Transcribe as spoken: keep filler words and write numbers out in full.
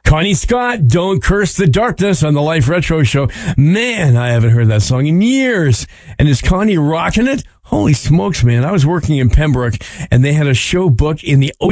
Connie Scott, Don't Curse the Darkness on the Life Retro Show. Man, I haven't heard that song in years. And is Connie rocking it? Holy smokes, man. I was working in Pembroke and they had a show book in the